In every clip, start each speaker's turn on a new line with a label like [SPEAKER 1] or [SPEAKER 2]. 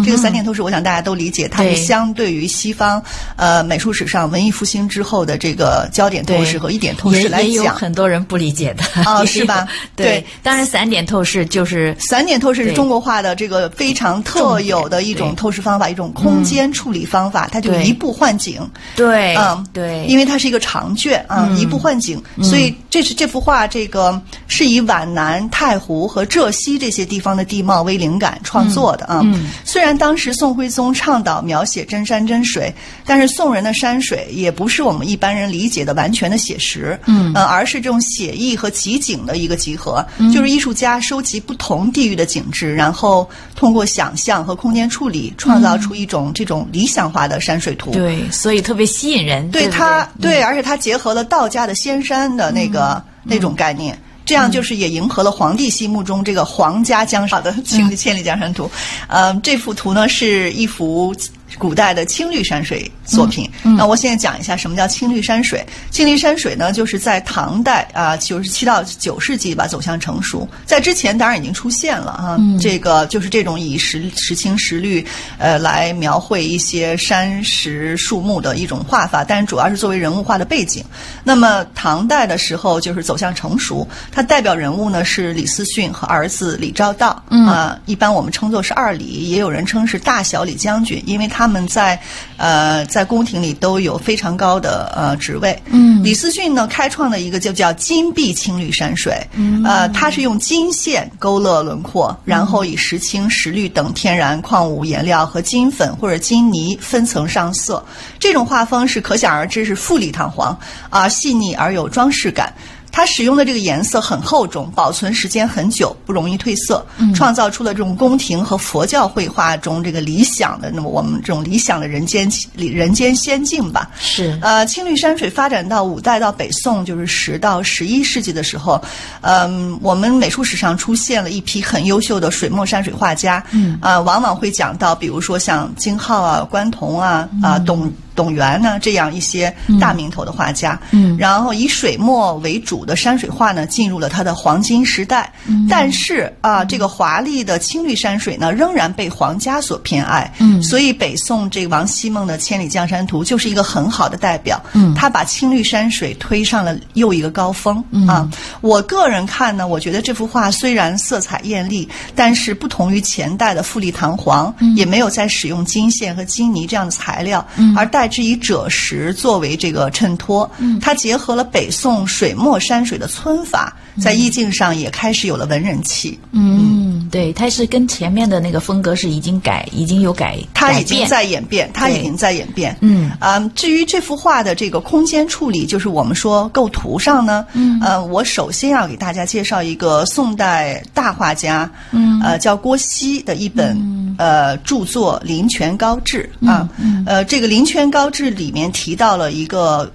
[SPEAKER 1] 这个3点透视我想大家都理解，它是相对于西方美术史上文艺复兴之后的这个焦点透视和1点透视来讲，
[SPEAKER 2] 也有很多人不理解的
[SPEAKER 1] 是吧？
[SPEAKER 2] 对，当然3点透视就是
[SPEAKER 1] 3点透视是中国画的这个非常特有的一种透视方法，一种空间处理方法，它就移步换景。
[SPEAKER 2] 对，对，
[SPEAKER 1] 因为它是一个长卷移步换景，所以这幅画这个是以皖南、太湖和浙西这些地方的地貌为灵感创作的虽然当时宋徽宗倡导描写真山真水，但是宋人的山水也不是我们一般人理解的完全的写实，而是这种写意和集景的一个集合，就是艺术家收集不同地域的景致，然后通过想象和空间处理，创造出一种这种理想化的山水图。
[SPEAKER 2] 对，所以特别吸引人。
[SPEAKER 1] 对，
[SPEAKER 2] 对，
[SPEAKER 1] 而且它结合了道家的仙山的那种概念。这样就是也迎合了皇帝心目中这个皇家江山的千里江山图。这幅图呢是一幅古代的青绿山水作品。那我现在讲一下什么叫青绿山水。青绿山水呢，就是在唐代97到9世纪吧走向成熟，在之前当然已经出现了这个就是这种以时青时绿来描绘一些山石树木的一种画法，但主要是作为人物画的背景。那么唐代的时候就是走向成熟，它代表人物呢是李思训和儿子李昭道一般我们称作是二李，也有人称是大小李将军，因为他们在宫廷里都有非常高的职位。李思训呢开创了一个就叫金碧青绿山水，它是用金线勾勒轮廓，然后以石青、石绿等天然矿物颜料和金粉或者金泥分层上色。这种画风是可想而知是富丽堂皇细腻而有装饰感。它使用的这个颜色很厚重，保存时间很久，不容易褪色，创造出了这种宫廷和佛教绘画中这个理想的，那么我们这种理想的人间仙境吧。
[SPEAKER 2] 是
[SPEAKER 1] 青绿山水发展到5代到北宋，就是10到11世纪的时候，我们美术史上出现了一批很优秀的水墨山水画家，往往会讲到，比如说像金浩关同董源呢这样一些大名头的画家，然后以水墨为主的山水画呢进入了它的黄金时代。但是这个华丽的青绿山水呢仍然被皇家所偏爱，所以北宋这个王希孟的《千里江山图》就是一个很好的代表。他把青绿山水推上了又一个高峰我个人看呢，我觉得这幅画虽然色彩艳丽，但是不同于前代的富丽堂皇，也没有再使用金线和金泥这样的材料，而代之以赭石作为这个衬托。它结合了北宋水墨山水的皴法，在意境上也开始有了文人气。
[SPEAKER 2] 对，它是跟前面的那个风格是已经有改变，
[SPEAKER 1] 它已经在演变。至于这幅画的这个空间处理，就是我们说构图上呢，我首先要给大家介绍一个宋代大画家，叫郭熙的一本著作《临泉高致》这个《临泉高致》里面提到了一个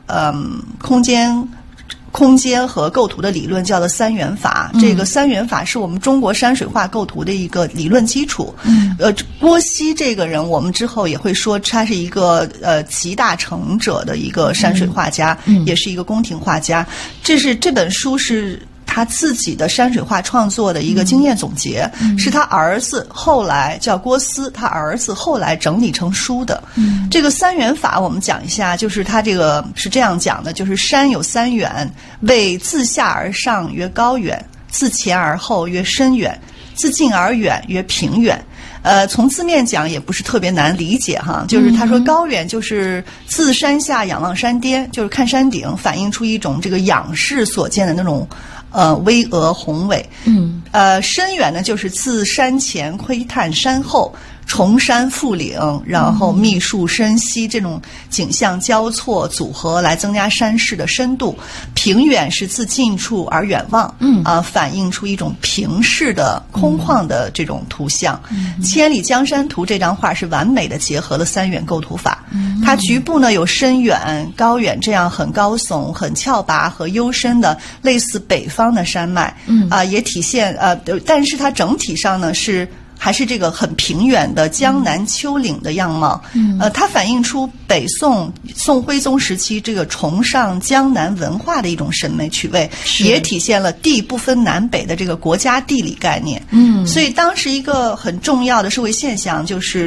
[SPEAKER 1] 空间和构图的理论，叫做3元法。这个3元法是我们中国山水画构图的一个理论基础。郭熙这个人，我们之后也会说，他是一个集大成者的一个山水画家，也是一个宫廷画家。这本书是他自己的山水画创作的一个经验总结，是他儿子后来叫郭思，他儿子后来整理成书的。这个3元法我们讲一下，就是他这个是这样讲的，就是山有3远，谓自下而上曰高远，自前而后曰深远，自近而远曰平远。从字面讲也不是特别难理解哈，就是他说高远就是自山下仰望山巅，就是看山顶，反映出一种这个仰视所见的那种巍峨宏伟。深远呢就是自山前窥探山后，崇山复岭，然后密树深溪，这种景象交错组合来增加山势的深度。平远是自近处而远望，反映出一种平视的空旷的这种图像。千里江山图这张画是完美的结合了3远构图法。它局部呢有深远、高远这样很高耸、很峭拔和幽深的类似北方的山脉，也体现但是它整体上呢还是这个很平远的江南丘陵的样貌。它反映出北宋徽宗时期这个崇尚江南文化的一种审美趣味，也体现了地不分南北的这个国家地理概念。所以当时一个很重要的社会现象就是